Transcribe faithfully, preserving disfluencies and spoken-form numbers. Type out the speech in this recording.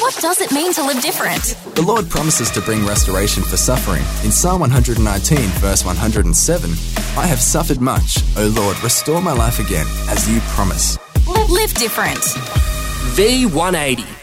What does it mean to live different? The Lord promises to bring restoration for suffering. In Psalm one nineteen, verse one hundred seven, I have suffered much. O Lord, restore my life again, as you promise. Live different. V one eighty.